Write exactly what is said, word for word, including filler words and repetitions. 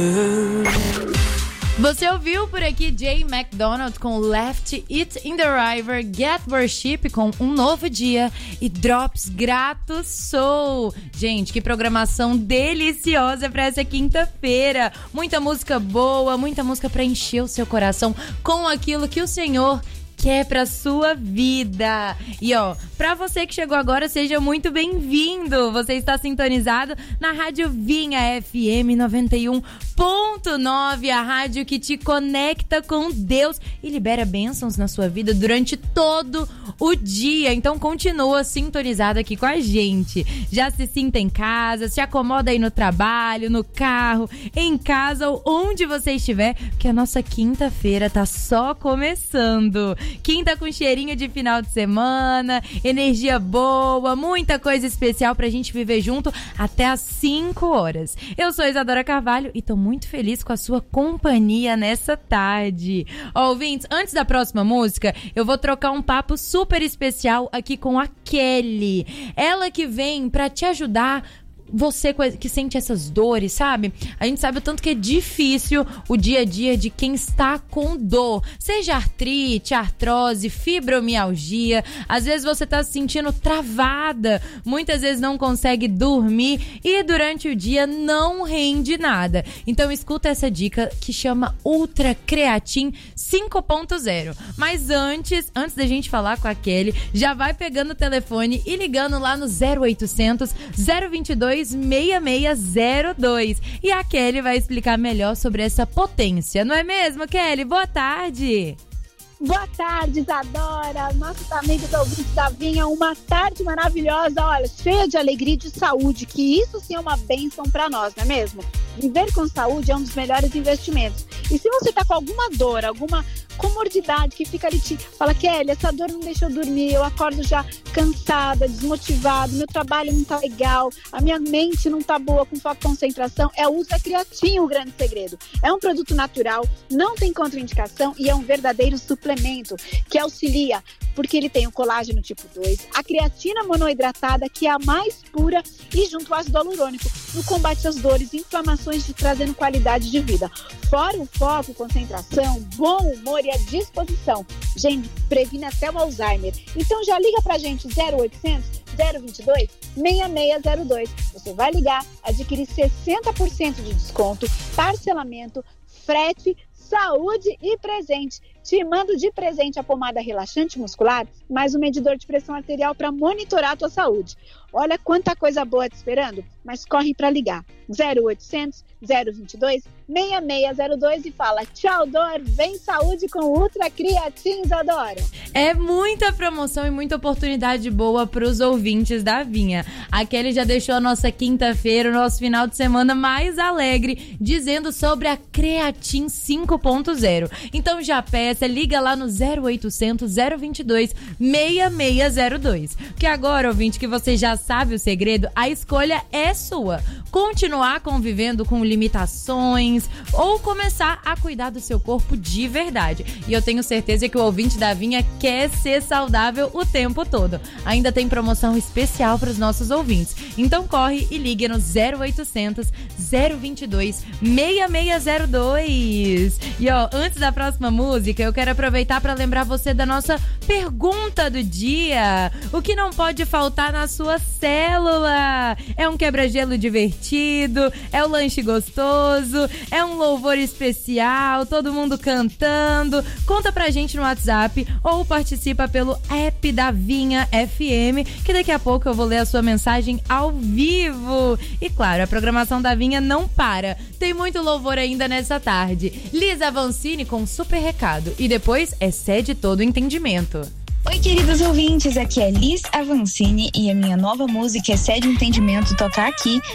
Você ouviu por aqui Jay McDonald com Left It in the River, Get Worship com Um Novo Dia e Drops Grato Sou. Gente, que programação deliciosa pra essa quinta-feira. Muita música boa, muita música pra encher o seu coração com aquilo que o Senhor quer pra sua vida. E ó, pra você que chegou agora, seja muito bem-vindo. Você está sintonizado na Rádio Vinha F M noventa e um ponto nove, a rádio que te conecta com Deus e libera bênçãos na sua vida durante todo o dia. Então continua sintonizado aqui com a gente. Já se sinta em casa, se acomoda aí no trabalho, no carro, em casa ou onde você estiver, porque a nossa quinta-feira tá só começando. Quinta com cheirinho de final de semana, energia boa, muita coisa especial pra gente viver junto até às cinco horas. Eu sou Isadora Carvalho e tô muito feliz com a sua companhia nessa tarde. Ó, ouvintes, antes da próxima música, eu vou trocar um papo super especial aqui com a Kelly. Ela que vem pra te ajudar. Você que sente essas dores, sabe? A gente sabe o tanto que é difícil o dia a dia de quem está com dor. Seja artrite, artrose, fibromialgia. Às vezes você está se sentindo travada. Muitas vezes não consegue dormir e durante o dia não rende nada. Então escuta essa dica que chama Ultra Creatin cinco ponto zero. Mas antes, antes da gente falar com a Kelly, já vai pegando o telefone e ligando lá no zero oitocentos, zero vinte e dois, seis seis zero dois. E a Kelly vai explicar melhor sobre essa potência, não é mesmo, Kelly? Boa tarde! Boa tarde, Isadora, nossos amigos ouvintes da Vinha, uma tarde maravilhosa, olha, cheia de alegria e de saúde, que isso sim é uma bênção para nós, não é mesmo? Viver com saúde é um dos melhores investimentos. E se você tá com alguma dor, alguma comorbidade que fica ali, te fala, Kelly, essa dor não deixa eu dormir, eu acordo já cansada, desmotivada, meu trabalho não tá legal, a minha mente não tá boa, com foco e concentração, é o Ultra Creatin o grande segredo. É um produto natural, não tem contraindicação e é um verdadeiro suplemento que auxilia, porque ele tem o colágeno tipo dois, a creatina monoidratada, que é a mais pura, e junto ao ácido hialurônico, no combate às dores e inflamações, de trazendo qualidade de vida. Fora o foco, concentração, bom humor e a disposição. Gente, previne até o Alzheimer. Então já liga pra gente zero oitocentos, zero vinte e dois, seis seis zero dois. Você vai ligar, adquirir sessenta por cento de desconto, parcelamento, frete, saúde e presente. Te mando de presente a pomada relaxante muscular, mais um medidor de pressão arterial para monitorar a tua saúde. Olha quanta coisa boa te esperando, mas corre para ligar. zero oitocentos, zero vinte e dois, seis seis zero dois e fala, tchau dor, vem saúde com Ultra Creatin, Isadora. É muita promoção e muita oportunidade boa para os ouvintes da Vinha. A Kelly já deixou a nossa quinta-feira, o nosso final de semana mais alegre, dizendo sobre a Creatin cinco ponto zero. Então já peça, liga lá no zero oitocentos, zero vinte e dois, seis seis zero dois. Porque agora, ouvinte, que você já sabe o segredo, a escolha é sua. Continuar convivendo com limitações ou começar a cuidar do seu corpo de verdade. E eu tenho certeza que o ouvinte da Vinha quer ser saudável o tempo todo. Ainda tem promoção especial para os nossos ouvintes. Então corre e ligue no zero oitocentos, zero vinte e dois, seis seis zero dois. E ó, antes da próxima música, eu quero aproveitar para lembrar você da nossa pergunta do dia. O que não pode faltar na sua célula? É um quebra-gelo divertido? É o lanche gostoso? É um louvor especial? Todo mundo cantando? Conta pra gente no WhatsApp ou participa pelo app da Vinha F M, que daqui a pouco eu vou ler a sua mensagem ao vivo. E claro, a programação da Vinha não para. Tem muito louvor ainda nessa tarde. Lisa Avancini com super recado. E depois excede todo o entendimento. Oi, queridos ouvintes, aqui é Liz Avancini e a minha nova música Excede o Entendimento toca aqui